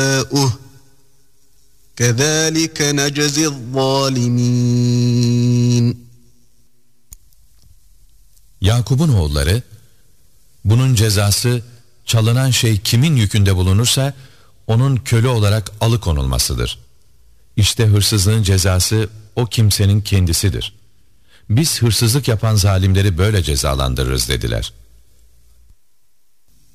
كَذَٰلِكَ نَجْزِي الظَّالِمِينَ. Yakup'un oğulları, bunun cezası çalınan şey kimin yükünde bulunursa onun köle olarak alıkonulmasıdır. İşte hırsızlığın cezası o kimsenin kendisidir. Biz hırsızlık yapan zalimleri böyle cezalandırırız dediler.